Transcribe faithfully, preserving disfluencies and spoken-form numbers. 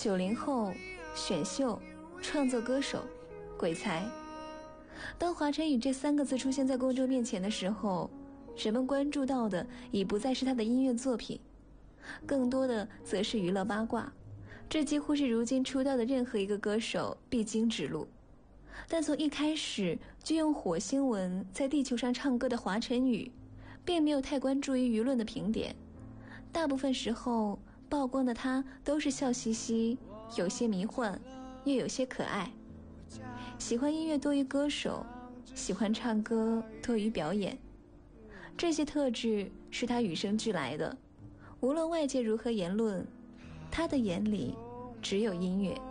九零后、选秀、创作歌手、鬼才。当华晨宇这三个字出现在公众面前的时候，人们关注到的已不再是他的音乐作品，更多的则是娱乐八卦。这几乎是如今出道的任何一个歌手必经之路。但从一开始就用火星文在地球上唱歌的华晨宇，并没有太关注于舆论的评点，大部分时候曝光的他都是笑嘻嘻，有些迷幻，又有些可爱。喜欢音乐多于歌手，喜欢唱歌多于表演，这些特质是他与生俱来的。无论外界如何言论，他的眼里只有音乐。